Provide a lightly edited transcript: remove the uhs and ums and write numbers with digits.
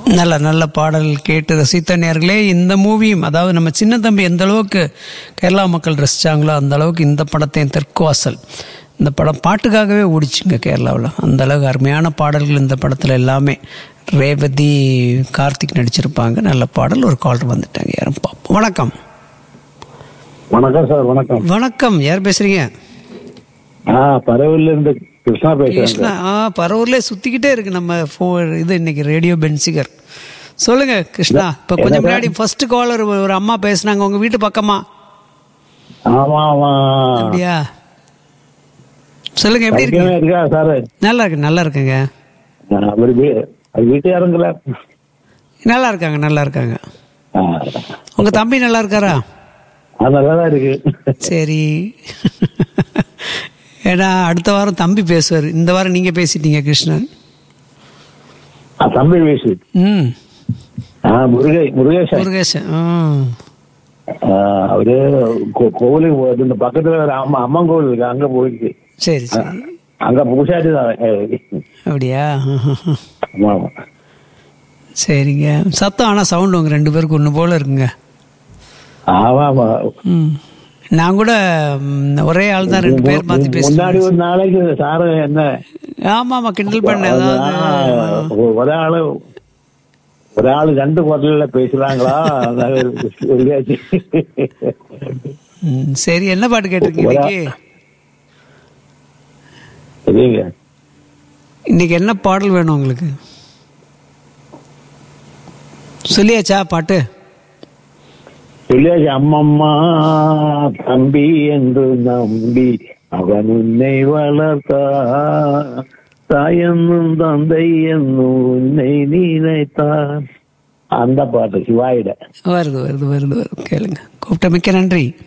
நல்ல நல்ல பாடல் கேட்டு ரசித்த நேர்களே. இந்த மூவியும், அதாவது நம்ம சின்ன தம்பி எந்த அளவுக்கு கேரளா மக்கள் ரசித்தாங்களோ அந்த அளவுக்கு இந்த படத்தையும் தெற்குவாசல் இந்த படம் பாட்டுக்காகவே ஓடிச்சுங்க கேரளாவில். அந்த அளவுக்கு அருமையான பாடல்கள் இந்த படத்தில் எல்லாமே. ரேவதி, கார்த்திக் நடிச்சிருப்பாங்க. நல்ல பாடல். ஒரு காலர் வந்துட்டாங்க, யாரும் பார்ப்போம். வணக்கம். வணக்கம் சார். வணக்கம். வணக்கம். யார் பேசுறீங்க? பரவூர்ல இருந்து கிருஷ்ணா பேசுறேன். கிருஷ்ணா. பரவூர்ல சுத்திக்கிட்டே இருக்கு நம்ம இது இன்னைக்கு ரேடியோ பென்சிகர். சொல்லுங்க கிருஷ்ணா. இப்ப கொஞ்சம் முன்னாடி ஃபர்ஸ்ட் காலர் ஒரு அம்மா பேசுனாங்க, உங்க வீட்டு பக்கமா? ஆமா ஆமா. அப்படியா? சொல்லுங்க, எப்படி இருக்கா சார்? நல்லா இருக்கு, நல்லா இருக்குங்க. வீட்டுக்காரங்கள நல்லா இருக்காங்க, நல்லா இருக்காங்க. உங்க தம்பி நல்லா இருக்காரா? நல்லாதான் இருக்கு. சரி. ஏன்னா அடுத்த வாரம் தம்பி பேசுவார், இந்த வாரம் நீங்க பேசிட்டீங்க கிருஷ்ணன். தம்பி பேசு. முருகேசன். அவரு கோவிலுக்கு இந்த பக்கத்துல அம்மன் கோவில் இருக்கு, அங்க போயிருக்கு. சரி சரி. அங்க பூசாரி தான். அப்படியா? சரிங்க. சத்தம் ஆனா சவுண்ட் உங்க 2 பேருக்கு ஒண்ணு போல இருக்குங்க. ஆமா ஆமா. நான் கூட ஒரே ஆள் தான், 2 பேர் மாத்தி பேசுறேன். முன்னாடி ஒரு நாளைக்கு சாரு என்ன, ஆமா கிண்டல் பண்ண, அதாவது ஒரு ஆளு 2 குரல்ல பேசுறாங்களா? சரி, என்ன பாட்டு கேட்டிருக்கீங்க இன்னைக்கு? என்ன பாடல் வேணும் உங்களுக்கு? சொல்லியாச்சா பாட்டு? சொல்லியாச்சு. அம்மம்மா தம்பி என்று நம்பி அவன் உன்னை வளர்த்தா, தாயென்னும் தந்தை என்னும் உன்னை நினைத்தான். அந்த பாட்டு சிவாயிட வருது வருது வருது வருது. கேளுங்க. கூப்பிட்ட மிக்க நன்றி.